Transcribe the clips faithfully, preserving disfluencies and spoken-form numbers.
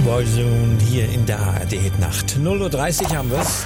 Boyzone hier in der A R D-Nacht. null Uhr dreißig haben wir's.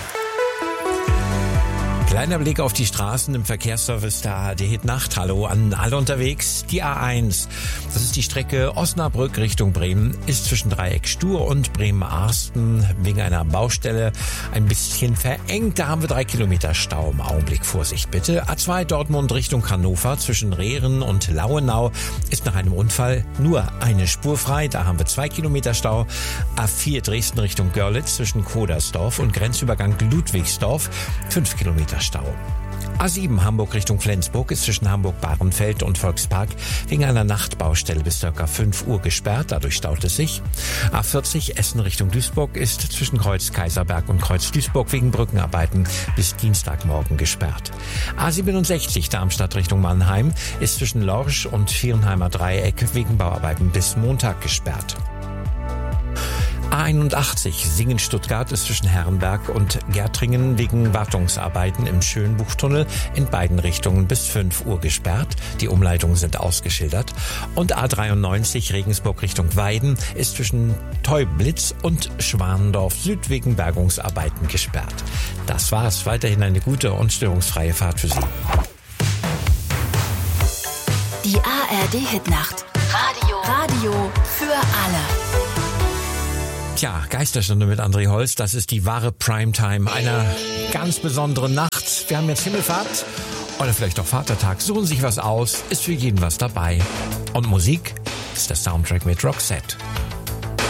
Kleiner Blick auf die Straßen im Verkehrsservice der A R D-Nacht. Hallo an alle unterwegs. Die A eins, das ist die Strecke Osnabrück Richtung Bremen, ist zwischen Dreieck Stur und Bremen-Arsten wegen einer Baustelle ein bisschen verengt. Da haben wir drei Kilometer Stau im Augenblick. Vorsicht bitte. A zwei Dortmund Richtung Hannover zwischen Rehren und Lauenau ist nach einem Unfall nur eine Spur frei. Da haben wir zwei Kilometer Stau. A vier Dresden Richtung Görlitz zwischen Kodersdorf und Grenzübergang Ludwigsdorf fünf Kilometer Stau. A sieben Hamburg Richtung Flensburg ist zwischen Hamburg-Bahrenfeld und Volkspark wegen einer Nachtbaustelle bis ca. fünf Uhr gesperrt, dadurch staut es sich. A vierzig Essen Richtung Duisburg ist zwischen Kreuz Kaiserberg und Kreuz Duisburg wegen Brückenarbeiten bis Dienstagmorgen gesperrt. A siebenundsechzig Darmstadt Richtung Mannheim ist zwischen Lorsch und Vierenheimer Dreieck wegen Bauarbeiten bis Montag gesperrt. A einundachtzig Singen-Stuttgart ist zwischen Herrenberg und Gärtringen wegen Wartungsarbeiten im Schönbuchtunnel in beiden Richtungen bis fünf Uhr gesperrt. Die Umleitungen sind ausgeschildert. Und A dreiundneunzig Regensburg Richtung Weiden ist zwischen Teublitz und Schwandorf Süd wegen Bergungsarbeiten gesperrt. Das war's. Weiterhin eine gute und störungsfreie Fahrt für Sie. Die A R D-Hitnacht. Radio. Radio für alle. Tja, Geisterstunde mit André Holz, das ist die wahre Primetime einer ganz besonderen Nacht. Wir haben jetzt Himmelfahrt oder vielleicht auch Vatertag. Suchen sich was aus, ist für jeden was dabei. Und Musik ist der Soundtrack mit Roxette.